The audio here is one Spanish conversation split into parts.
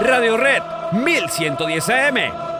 Radio Red 1110 AM.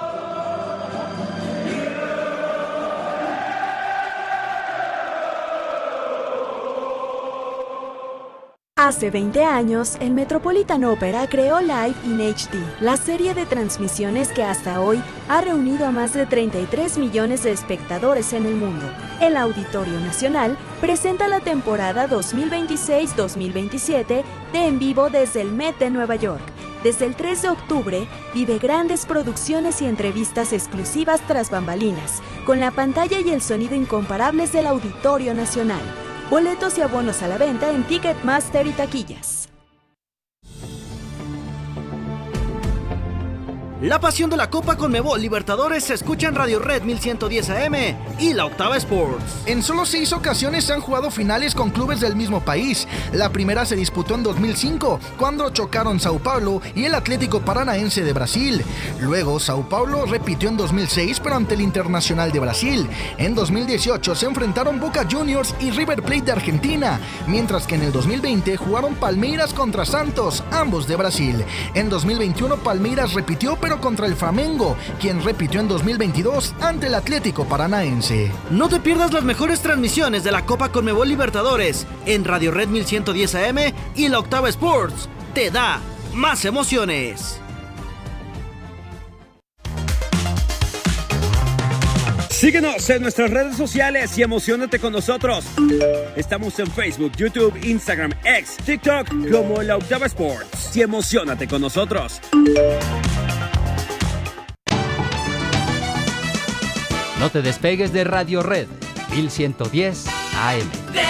Hace 20 años, el Metropolitan Opera creó Live in HD, la serie de transmisiones que hasta hoy ha reunido a más de 33 millones de espectadores en el mundo. El Auditorio Nacional presenta la temporada 2026-2027 de En Vivo desde el Met de Nueva York. Desde el 3 de octubre, vive grandes producciones y entrevistas exclusivas tras bambalinas, con la pantalla y el sonido incomparables del Auditorio Nacional. Boletos y abonos a la venta en Ticketmaster y taquillas. La pasión de la Copa Conmebol Libertadores se escucha en Radio Red 1110 AM y La Octava Sports. En solo 6 ocasiones se han jugado finales con clubes del mismo país. La primera se disputó en 2005, cuando chocaron Sao Paulo y el Atlético Paranaense de Brasil. Luego, Sao Paulo repitió en 2006, pero ante el Internacional de Brasil. En 2018 se enfrentaron Boca Juniors y River Plate de Argentina, mientras que en el 2020 jugaron Palmeiras contra Santos, ambos de Brasil. En 2021 Palmeiras repitió, pero contra el Flamengo, quien repitió en 2022 ante el Atlético Paranaense. No te pierdas las mejores transmisiones de la Copa Conmebol Libertadores en Radio Red 1110 AM y La Octava Sports. Te da más emociones. Síguenos en nuestras redes sociales y emociónate con nosotros. Estamos en Facebook, YouTube, Instagram, X, TikTok como La Octava Sports. Y emociónate con nosotros. No te despegues de Radio Red 1110 AM.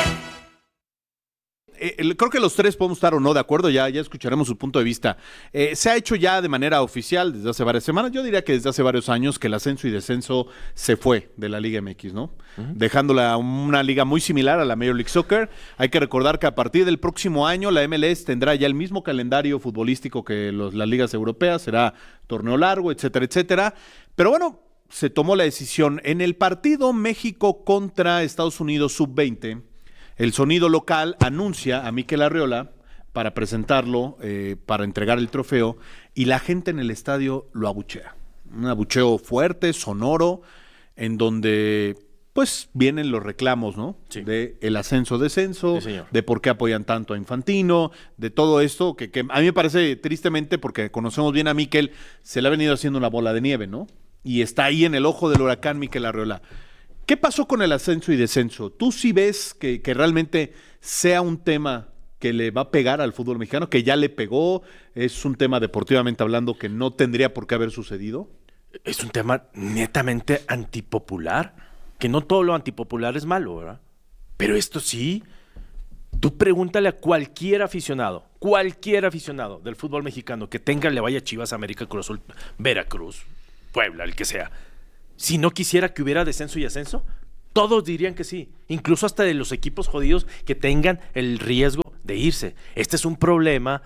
Creo que los tres podemos estar o no de acuerdo, ya escucharemos su punto de vista. Se ha hecho ya de manera oficial desde hace varias semanas, yo diría que desde hace varios años, que el ascenso y descenso se fue de la Liga MX, ¿no? Dejándola una liga muy similar a la Major League Soccer. Hay que recordar que a partir del próximo año la MLS tendrá ya el mismo calendario futbolístico que las ligas europeas, será torneo largo, etcétera, etcétera. Pero bueno, se tomó la decisión. En el partido México contra Estados Unidos sub-20, el sonido local anuncia a Mikel Arriola para presentarlo, para entregar el trofeo, y la gente en el estadio lo abuchea. Un abucheo fuerte, sonoro, en donde pues vienen los reclamos, ¿no? Sí. De el ascenso-descenso, sí, de por qué apoyan tanto a Infantino, de todo esto, que a mí me parece, tristemente, porque conocemos bien a Mikel, se le ha venido haciendo una bola de nieve, ¿no? Y está ahí en el ojo del huracán Mikel Arriola. ¿Qué pasó con el ascenso y descenso? ¿Tú sí ves que realmente sea un tema que le va a pegar al fútbol mexicano, que ya le pegó? ¿Es un tema deportivamente hablando que no tendría por qué haber sucedido? Es un tema netamente antipopular, que no todo lo antipopular es malo, ¿verdad? Pero esto sí, tú pregúntale a cualquier aficionado del fútbol mexicano que le vaya Chivas, América, Cruz Azul, Veracruz, Puebla, el que sea. Si no quisiera que hubiera descenso y ascenso, todos dirían que sí. Incluso hasta de los equipos jodidos que tengan el riesgo de irse. Este es un problema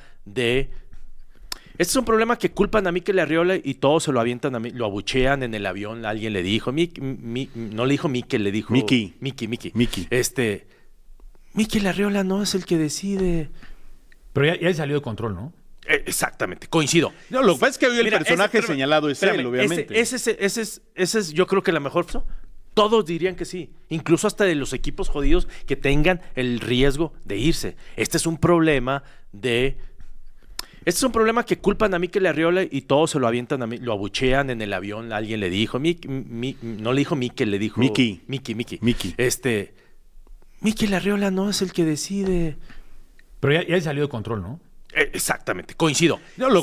que culpan a Mikel Arriola y todos se lo avientan, lo abuchean en el avión. Alguien le dijo, no le dijo Mikel, le dijo Miki. Mikel Arriola no es el que decide. Pero ya salió de control, ¿no? Exactamente, coincido. No, lo que pasa es que hoy el personaje señalado es él, obviamente. Ese es, yo creo que la mejor opción. Todos dirían que sí, incluso hasta de los equipos jodidos que tengan el riesgo de irse. Este es un problema que culpan a Mikel Arriola y todos se lo avientan, lo abuchean en el avión. Alguien le dijo, no le dijo Mikel, le dijo Miki. Mikel Arriola no es el que decide. Pero ya salió de control, ¿no? Exactamente, coincido. No, lo